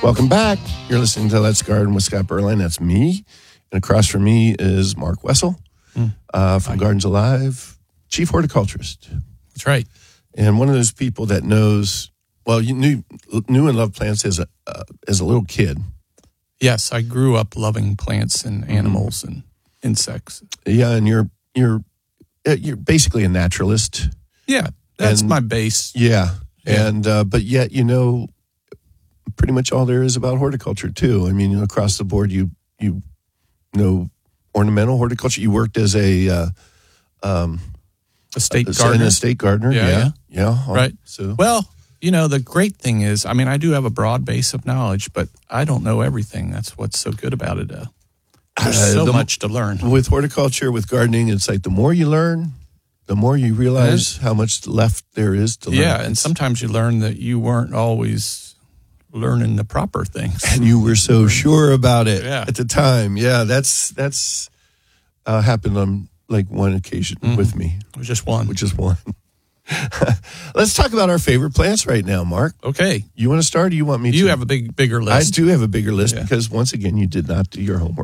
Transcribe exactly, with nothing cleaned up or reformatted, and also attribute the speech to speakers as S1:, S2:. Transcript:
S1: Welcome back. You're listening to Let's Garden with Scott Berline. That's me. And across from me is Mark Wessel
S2: Mm.
S1: uh, from Gardens Alive, chief horticulturist.
S2: That's right.
S1: And one of those people that knows, well, you knew, knew and loved plants as a, uh, as a little kid.
S2: Yes, I grew up loving plants and animals mm-hmm. and insects.
S1: Yeah, and you're you're you're basically a naturalist.
S2: Yeah, that's
S1: and,
S2: my base.
S1: Yeah,
S2: yeah.
S1: and uh, but yet you know pretty much all there is about horticulture too. I mean, across the board, you you know ornamental horticulture. You worked as a uh, um,
S2: estate
S1: a,
S2: gardener.
S1: An estate gardener.
S2: Yeah,
S1: yeah,
S2: yeah.
S1: yeah.
S2: Right.
S1: So
S2: well. You know, the great thing is, I mean, I do have a broad base of knowledge, but I don't know everything. That's what's so good about it. Uh, there's
S1: uh,
S2: so
S1: the,
S2: much to learn.
S1: With horticulture, with gardening, it's like the more you learn, the more you realize how much left there is to learn.
S2: Yeah, and sometimes you learn that you weren't always learning the proper things.
S1: And you were so sure about it
S2: yeah.
S1: at the time. Yeah, that's that's uh, happened on like one occasion mm-hmm. with me.
S2: Just one.
S1: Which is one. Let's talk about our favorite plants right now, Mark.
S2: Okay.
S1: You want to start or you want me to?
S2: You have a big, bigger list.
S1: I do have a bigger list
S2: yeah.
S1: because, once again, you did not do your homework.